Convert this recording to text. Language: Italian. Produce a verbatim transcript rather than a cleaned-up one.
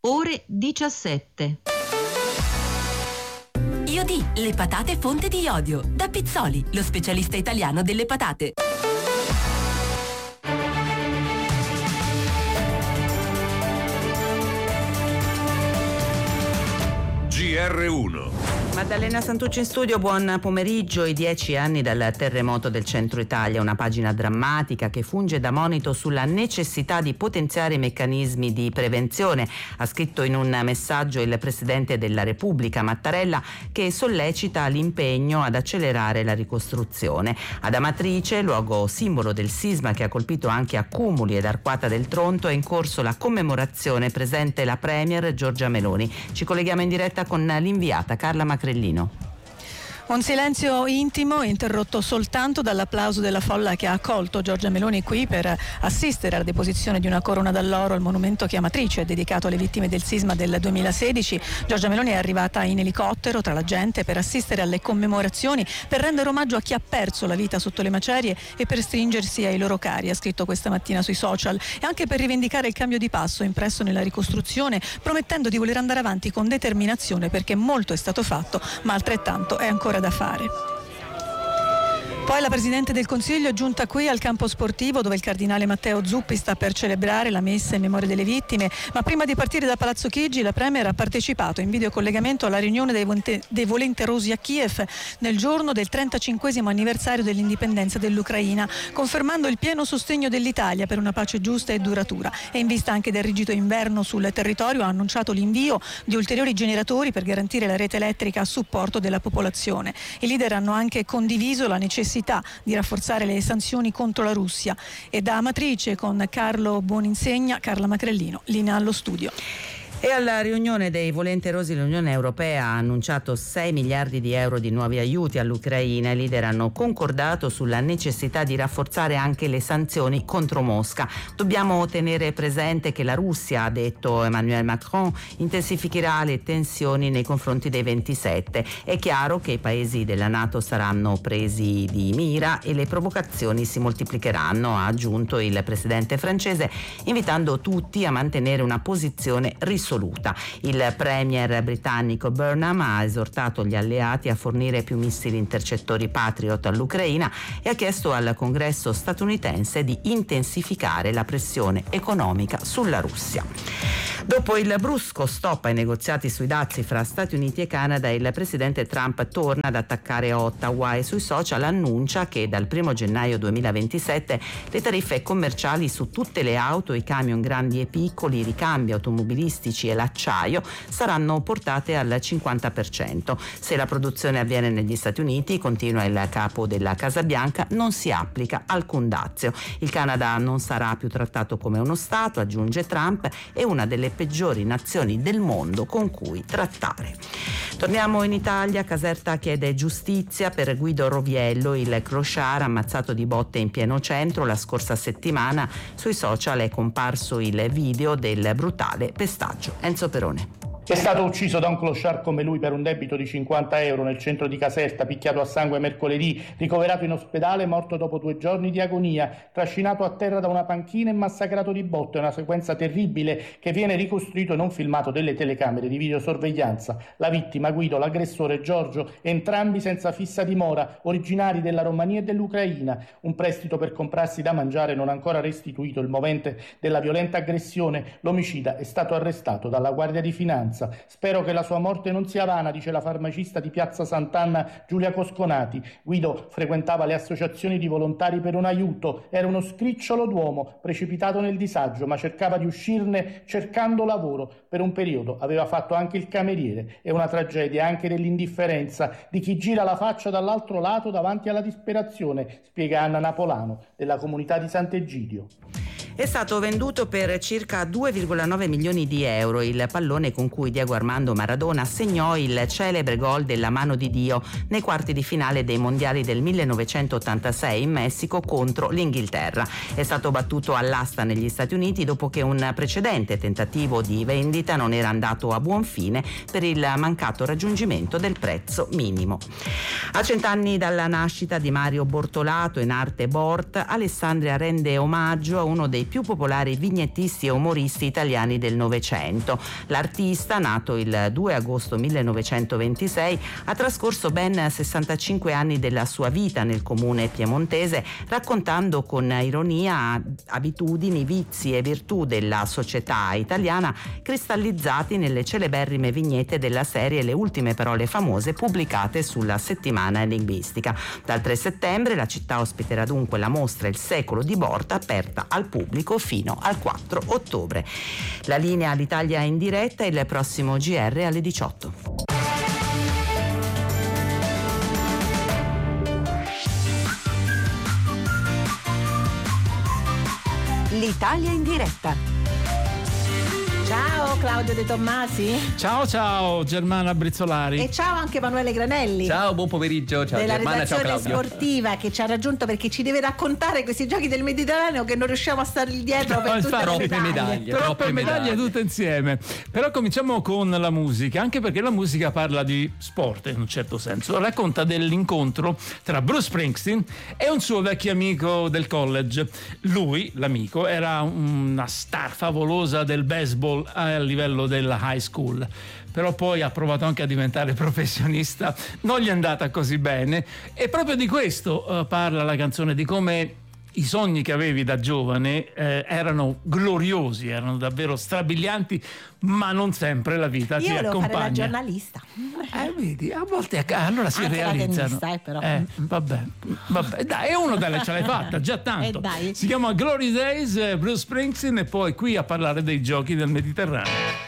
ore diciassette. Iodi, le patate fonte di iodio. Da Pizzoli, lo specialista italiano delle patate. G R uno. Maddalena Santucci in studio, buon pomeriggio. I dieci anni dal terremoto del centro Italia, una pagina drammatica che funge da monito sulla necessità di potenziare i meccanismi di prevenzione, ha scritto in un messaggio il Presidente della Repubblica Mattarella, che sollecita l'impegno ad accelerare la ricostruzione. Ad Amatrice, luogo simbolo del sisma che ha colpito anche Accumuli ed Arquata del Tronto, è in corso la commemorazione, presente la Premier Giorgia Meloni. Ci colleghiamo in diretta con l'inviata Carla Macrellino. Un silenzio intimo interrotto soltanto dall'applauso della folla che ha accolto Giorgia Meloni qui per assistere alla deposizione di una corona d'alloro al monumento che Amatrice, dedicato alle vittime del sisma del duemilasedici. Giorgia Meloni è arrivata in elicottero tra la gente per assistere alle commemorazioni, per rendere omaggio a chi ha perso la vita sotto le macerie e per stringersi ai loro cari, ha scritto questa mattina sui social, e anche per rivendicare il cambio di passo impresso nella ricostruzione, promettendo di voler andare avanti con determinazione, perché molto è stato fatto, ma altrettanto è ancora da fare. Poi la Presidente del Consiglio è giunta qui al campo sportivo, dove il Cardinale Matteo Zuppi sta per celebrare la messa in memoria delle vittime, ma prima di partire da Palazzo Chigi la Premier ha partecipato in videocollegamento alla riunione dei, volante- dei volenterosi a Kiev nel giorno del trentacinquesimo anniversario dell'indipendenza dell'Ucraina, confermando il pieno sostegno dell'Italia per una pace giusta e duratura, e in vista anche del rigido inverno sul territorio ha annunciato l'invio di ulteriori generatori per garantire la rete elettrica a supporto della popolazione. I leader hanno anche condiviso la necessità di rafforzare le sanzioni contro la Russia. E da Amatrice con Carlo Buoninsegna, Carla Macrellino, linea allo studio. E alla riunione dei volenterosi l'Unione Europea ha annunciato sei miliardi di euro di nuovi aiuti all'Ucraina. I leader hanno concordato sulla necessità di rafforzare anche le sanzioni contro Mosca. Dobbiamo tenere presente che la Russia, ha detto Emmanuel Macron, intensificherà le tensioni nei confronti dei ventisette. È chiaro che i paesi della NATO saranno presi di mira e le provocazioni si moltiplicheranno, ha aggiunto il presidente francese, invitando tutti a mantenere una posizione risoluta. Il premier britannico Burnham ha esortato gli alleati a fornire più missili intercettori Patriot all'Ucraina e ha chiesto al Congresso statunitense di intensificare la pressione economica sulla Russia. Dopo il brusco stop ai negoziati sui dazi fra Stati Uniti e Canada, il presidente Trump torna ad attaccare Ottawa e sui social annuncia che dal primo gennaio duemilaventisette le tariffe commerciali su tutte le auto, i camion grandi e piccoli, i ricambi automobilistici e l'acciaio saranno portate al cinquanta per cento. Se la produzione avviene negli Stati Uniti, continua il capo della Casa Bianca, non si applica alcun dazio. Il Canada non sarà più trattato come uno Stato, aggiunge Trump, è una delle peggiori nazioni del mondo con cui trattare. Torniamo in Italia. Caserta chiede giustizia per Guido Roviello, il clochard ammazzato di botte in pieno centro la scorsa settimana. Sui social è comparso il video del brutale pestaggio. Enzo Perone. È stato ucciso da un clochard come lui per un debito di cinquanta euro nel centro di Caserta, picchiato a sangue mercoledì, ricoverato in ospedale, morto dopo due giorni di agonia, trascinato a terra da una panchina e massacrato di botte. È una sequenza terribile che viene ricostruito in un filmato delle telecamere di videosorveglianza. La vittima Guido, l'aggressore Giorgio, entrambi senza fissa dimora, originari della Romania e dell'Ucraina. Un prestito per comprarsi da mangiare non ancora restituito. Il movente della violenta aggressione, l'omicida è stato arrestato dalla Guardia di Finanza. Spero che la sua morte non sia vana, dice la farmacista di Piazza Sant'Anna Giulia Cosconati. Guido frequentava le associazioni di volontari per un aiuto, era uno scricciolo d'uomo precipitato nel disagio, ma cercava di uscirne cercando lavoro. Per un periodo aveva fatto anche il cameriere. È una tragedia anche dell'indifferenza di chi gira la faccia dall'altro lato davanti alla disperazione, spiega Anna Napolano della comunità di Sant'Egidio. È stato venduto per circa due virgola nove milioni di euro il pallone con cui Diego Armando Maradona segnò il celebre gol della mano di Dio nei quarti di finale dei mondiali del millenovecentottantasei in Messico contro l'Inghilterra. È stato battuto all'asta negli Stati Uniti dopo che un precedente tentativo di vendita non era andato a buon fine per il mancato raggiungimento del prezzo minimo. A cent'anni dalla nascita di Mario Bortolato, in arte Bort, Alessandria rende omaggio a uno dei dei più popolari vignettisti e umoristi italiani del Novecento. L'artista, nato il due agosto millenovecentoventisei, ha trascorso ben sessantacinque anni della sua vita nel comune piemontese, raccontando con ironia abitudini, vizi e virtù della società italiana cristallizzati nelle celeberrime vignette della serie Le ultime parole famose, pubblicate sulla Settimana Enigmistica. Dal tre settembre la città ospiterà dunque la mostra Il secolo di Borta, aperta al pubblico fino al quattro ottobre. La linea all'Italia in diretta, il prossimo G R alle diciotto. L'Italia in diretta. Ciao Claudio De Tommasi. Ciao ciao Germana Brizzolari. E ciao anche Emanuele Granelli. Ciao, buon pomeriggio. Ciao della Germana, ciao redazione Claudio. sportiva che ci ha raggiunto perché ci deve raccontare questi giochi del Mediterraneo che non riusciamo a stare dietro per tutte troppe le medaglie. medaglie. Troppe troppe medaglie, medaglie. tutte insieme. Però cominciamo con la musica, anche perché la musica parla di sport in un certo senso. Racconta dell'incontro tra Bruce Springsteen e un suo vecchio amico del college. Lui, l'amico, era una star favolosa del baseball a livello della high school, però poi ha provato anche a diventare professionista, non gli è andata così bene, e proprio di questo uh, parla la canzone, di come i sogni che avevi da giovane eh, erano gloriosi, erano davvero strabilianti, ma non sempre la vita Io ti volevo accompagna. fare la giornalista. Eh, vedi, a volte allora si Anche la realizzano. tennista, eh, però. Eh, vabbè, vabbè, dai, è uno delle ce l'hai fatta, già tanto. Eh, dai. Si chiama Glory Days, Bruce Springsteen, e poi qui a parlare dei giochi del Mediterraneo.